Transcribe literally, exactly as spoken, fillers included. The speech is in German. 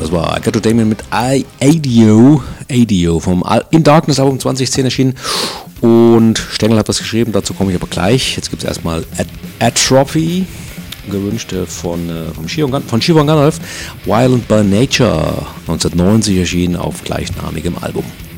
das war I Got to Damien mit I Adio, Adio vom In Darkness Album zwanzig zehn erschienen. Und Stengel hat was geschrieben, dazu komme ich aber gleich. Jetzt gibt es erstmal Atrophy, gewünscht von, äh, vom Siobhan, von Siobhan Gandalf, Violent by Nature, neunzehnhundertneunzig erschienen auf gleichnamigem Album.